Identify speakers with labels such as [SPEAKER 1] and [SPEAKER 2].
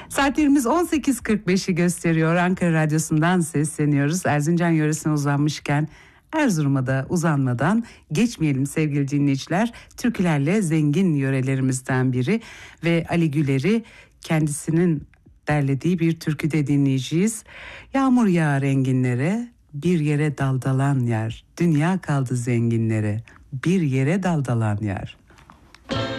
[SPEAKER 1] Saatlerimiz 18.45'i gösteriyor. Ankara Radyosu'ndan sesleniyoruz. Erzincan yöresine uzanmışken Erzurum'a da uzanmadan geçmeyelim sevgili dinleyiciler. Türkülerle zengin yörelerimizden biri ve Ali Güler'i kendisinin derlediği bir türküde dinleyeceğiz. Yağmur yağar enginlere, bir yere daldalan yer. Dünya kaldı zenginlere, bir yere daldalan yer.